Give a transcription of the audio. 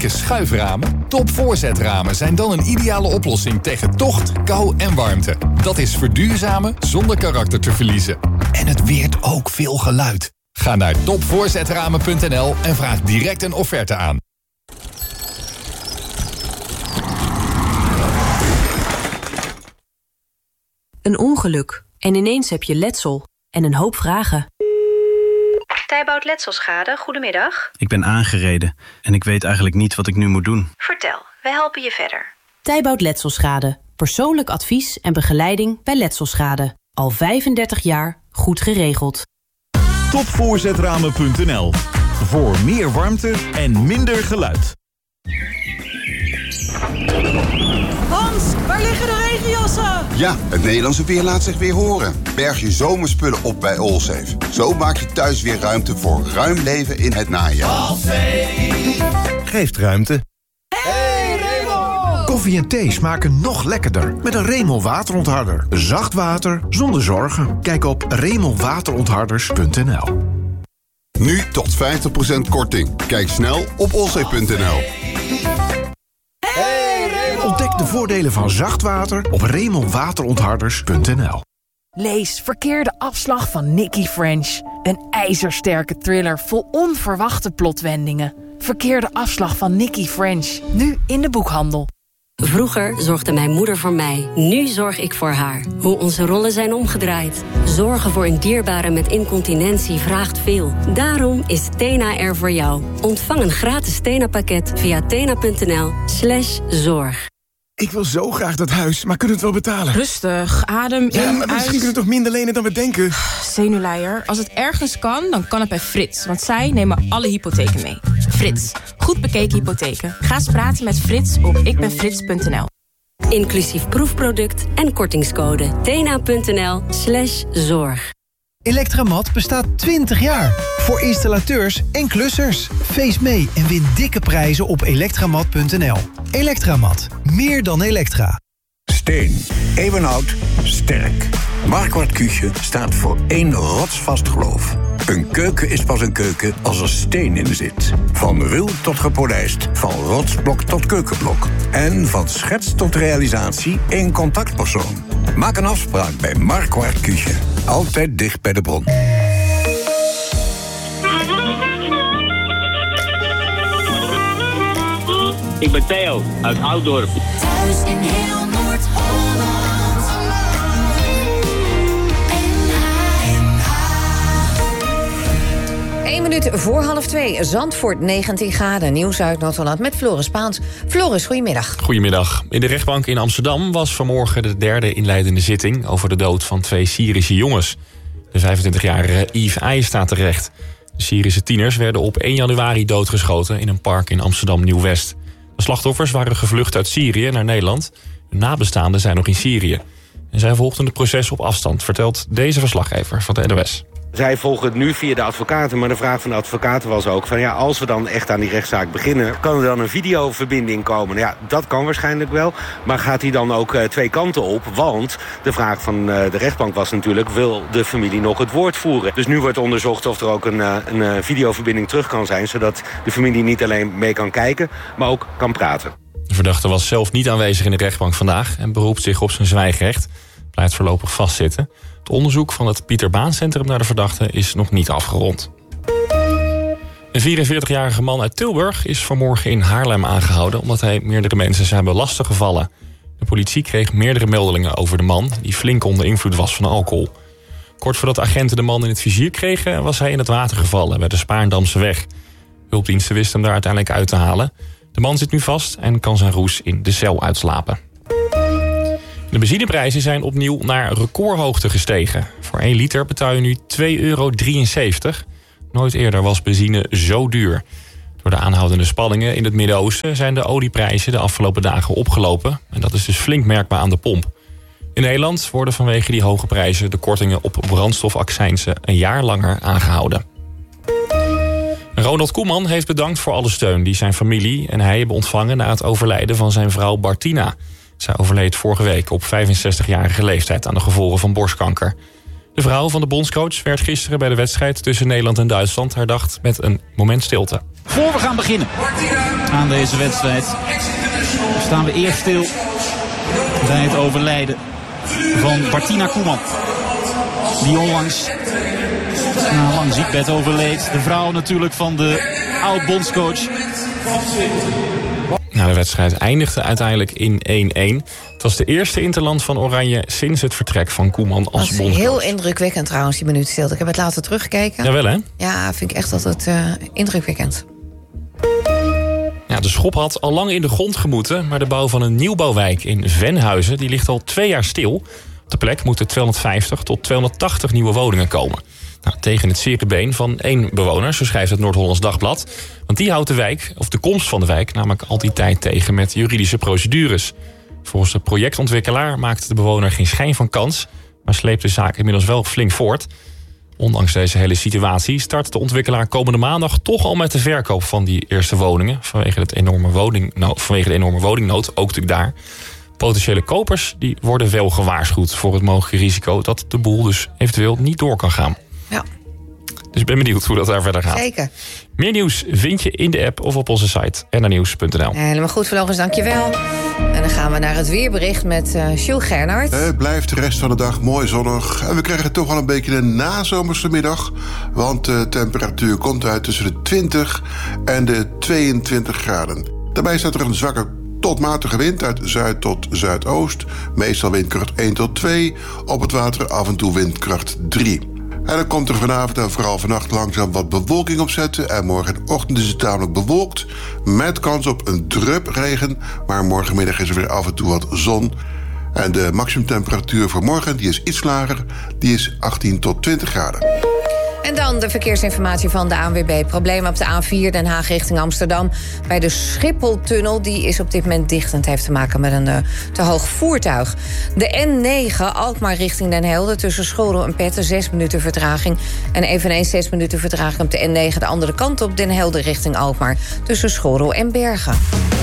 dikke schuiframen? Top voorzetramen zijn dan een ideale oplossing tegen tocht, kou en warmte. Dat is verduurzamen zonder karakter te verliezen. En het weert ook veel geluid. Ga naar topvoorzetramen.nl en vraag direct een offerte aan. Een ongeluk en ineens heb je letsel en een hoop vragen. Tijbout Letselschade, goedemiddag. Ik ben aangereden en ik weet eigenlijk niet wat ik nu moet doen. Vertel, wij helpen je verder. Tijbout Letselschade. Persoonlijk advies en begeleiding bij letselschade. Al 35 jaar goed geregeld. Topvoorzetramen.nl. Voor meer warmte en minder geluid. Hans, waar liggen de regenjassen? Ja, het Nederlandse weer laat zich weer horen. Berg je zomerspullen op bij Allsafe. Zo maak je thuis weer ruimte voor ruim leven in het najaar. Allsafe geeft ruimte. Hey, Remel! Koffie en thee smaken nog lekkerder met een Remel waterontharder. Zacht water zonder zorgen. Kijk op remelwaterontharders.nl. Nu tot 50% korting. Kijk snel op allsafe.nl. Ontdek de voordelen van zacht water op remelwaterontharders.nl. Lees Verkeerde afslag van Nicky French. Een ijzersterke thriller vol onverwachte plotwendingen. Verkeerde afslag van Nicky French. Nu in de boekhandel. Vroeger zorgde mijn moeder voor mij. Nu zorg ik voor haar. Hoe onze rollen zijn omgedraaid. Zorgen voor een dierbare met incontinentie vraagt veel. Daarom is Tena er voor jou. Ontvang een gratis Tena-pakket via tena.nl/zorg. Ik wil zo graag dat huis, maar kunnen we het wel betalen? Rustig, adem in, maar misschien kunnen we toch minder lenen dan we denken? Zenuwleier, als het ergens kan, dan kan het bij Frits. Want zij nemen alle hypotheken mee. Frits, goed bekeken hypotheken. Ga eens praten met Frits op ikbenfrits.nl. Inclusief proefproduct en kortingscode. tena.nl/zorg. Electramat bestaat 20 jaar. Voor installateurs en klussers. Feest mee en win dikke prijzen op elektramat.nl. Electramat. Meer dan elektra. Steen. Eeuwenoud. Sterk. Marquardt Küche staat voor één rotsvast geloof. Een keuken is pas een keuken als er steen in zit. Van ruw tot gepolijst. Van rotsblok tot keukenblok. En van schets tot realisatie één contactpersoon. Maak een afspraak bij Marquardt Küche. Altijd dicht bij de bron. Ik ben Theo uit Ouddorp. Thuis in heel Noord-Holland. 1 minuut voor 1:30. Zandvoort 19 graden. Nieuws uit Noord-Holland met Floris Paans. Floris, goedemiddag. Goedemiddag. In de rechtbank in Amsterdam was vanmorgen de derde inleidende zitting over de dood van 2 Syrische jongens. De 25-jarige Yves I staat terecht. De Syrische tieners werden op 1 januari doodgeschoten in een park in Amsterdam Nieuw-West. De slachtoffers waren gevlucht uit Syrië naar Nederland. Hun nabestaanden zijn nog in Syrië. En zij volgden het proces op afstand, vertelt deze verslaggever van de NOS. Zij volgen het nu via de advocaten, maar de vraag van de advocaten was ook van ja, als we dan echt aan die rechtszaak beginnen, kan er dan een videoverbinding komen? Ja, dat kan waarschijnlijk wel, maar gaat die dan ook 2 kanten op? Want de vraag van de rechtbank was natuurlijk, wil de familie nog het woord voeren? Dus nu wordt onderzocht of er ook een videoverbinding terug kan zijn, zodat de familie niet alleen mee kan kijken, maar ook kan praten. De verdachte was zelf niet aanwezig in de rechtbank vandaag en beroept zich op zijn zwijgrecht. Blijft voorlopig vastzitten. Het onderzoek van het Pieter Baan Centrum naar de verdachte is nog niet afgerond. Een 44-jarige man uit Tilburg is vanmorgen in Haarlem aangehouden omdat hij meerdere mensen zijn hebben lastiggevallen. De politie kreeg meerdere meldingen over de man die flink onder invloed was van alcohol. Kort voordat agenten de man in het vizier kregen was hij in het water gevallen bij de Spaarndamseweg. Hulpdiensten wisten hem daar uiteindelijk uit te halen. De man zit nu vast en kan zijn roes in de cel uitslapen. De benzineprijzen zijn opnieuw naar recordhoogte gestegen. Voor 1 liter betaal je nu €2,73. Nooit eerder was benzine zo duur. Door de aanhoudende spanningen in het Midden-Oosten zijn de olieprijzen de afgelopen dagen opgelopen. En dat is dus flink merkbaar aan de pomp. In Nederland worden vanwege die hoge prijzen de kortingen op brandstofaccijnzen een jaar langer aangehouden. Ronald Koeman heeft bedankt voor alle steun die zijn familie en hij hebben ontvangen na het overlijden van zijn vrouw Bartina. Zij overleed vorige week op 65-jarige leeftijd aan de gevolgen van borstkanker. De vrouw van de bondscoach werd gisteren bij de wedstrijd tussen Nederland en Duitsland herdacht met een moment stilte. Voor we gaan beginnen aan deze wedstrijd staan we eerst stil bij het overlijden van Martina Koeman. Die onlangs na een lang ziekbed overleed. De vrouw natuurlijk van de oud-bondscoach. Nou, de wedstrijd eindigde uiteindelijk in 1-1. Het was de eerste interland van Oranje sinds het vertrek van Koeman als bondscoach. Dat is heel indrukwekkend trouwens, die minuut stilte. Ik heb het later teruggekeken. Jawel, hè? Ja, vind ik echt altijd indrukwekkend. Ja, de schop had al lang in de grond gemoeten, maar de bouw van een nieuwbouwwijk in Venhuizen die ligt al 2 jaar stil. Op de plek moeten 250 tot 280 nieuwe woningen komen. Nou, tegen het zere been van 1 bewoner, zo schrijft het Noord-Hollands Dagblad. Want die houdt de wijk, of de komst van de wijk, namelijk al die tijd tegen met juridische procedures. Volgens de projectontwikkelaar maakte de bewoner geen schijn van kans, maar sleept de zaak inmiddels wel flink voort. Ondanks deze hele situatie start de ontwikkelaar komende maandag toch al met de verkoop van die eerste woningen. Vanwege de enorme woningnood, ook natuurlijk daar. Potentiële kopers die worden wel gewaarschuwd voor het mogelijke risico dat de boel dus eventueel niet door kan gaan. Ja. Dus ik ben benieuwd hoe dat daar verder gaat. Zeker. Meer nieuws vind je in de app of op onze site nrnieuws.nl. Helemaal goed, Floris, dankjewel. En dan gaan we naar het weerbericht met Jules Gernhardt. Het blijft de rest van de dag mooi zonnig. En we krijgen toch wel een beetje een nazomerse middag. Want de temperatuur komt uit tussen de 20 en de 22 graden. Daarbij staat er een zwakke tot matige wind uit zuid tot zuidoost. Meestal windkracht 1 tot 2. Op het water af en toe windkracht 3. En dan komt er vanavond en vooral vannacht langzaam wat bewolking opzetten. En morgenochtend is het tamelijk bewolkt. Met kans op een drupregen. Maar morgenmiddag is er weer af en toe wat zon. En de maximumtemperatuur voor morgen die is iets lager. Die is 18 tot 20 graden. En dan de verkeersinformatie van de ANWB. Problemen op de A4 Den Haag richting Amsterdam. Bij de Schipholtunnel, die is op dit moment dicht. En het heeft te maken met een te hoog voertuig. De N9 Alkmaar richting Den Helder. Tussen Schorel en Petten 6 minuten vertraging. En eveneens 6 minuten vertraging op de N9 de andere kant op. Den Helder richting Alkmaar. Tussen Schorel en Bergen.